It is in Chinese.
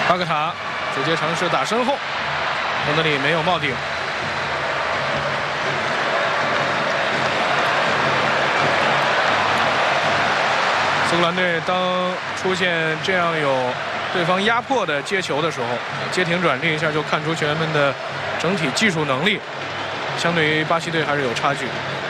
巴克塔直接尝试打身后，蒙德里没有帽顶。苏格兰队当出现这样有对方压迫的接球的时候，接停转这一下就看出球员们的整体技术能力，相对于巴西队还是有差距。